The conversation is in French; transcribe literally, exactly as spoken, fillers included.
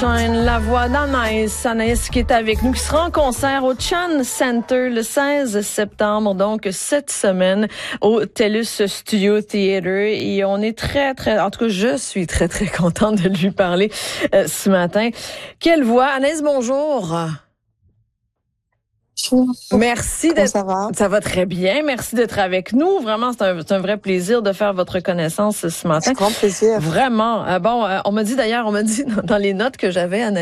Sunshine, la voix d'Anaïs, Anaïs qui est avec nous, qui sera en concert au Chan Center le seize septembre, donc cette semaine, au TELUS Studio Theatre. Et on est très, très, en tout cas, je suis très, très contente de lui parler euh, ce matin. Quelle voix! Anaïs, bonjour! Merci d'être. Ça va? Ça va très bien. Merci d'être avec nous. Vraiment, c'est un, c'est un vrai plaisir de faire votre connaissance ce matin. C'est grand plaisir. Vraiment. Euh, bon, euh, on m'a dit d'ailleurs, on m'a dit dans les notes que j'avais, Anaïs,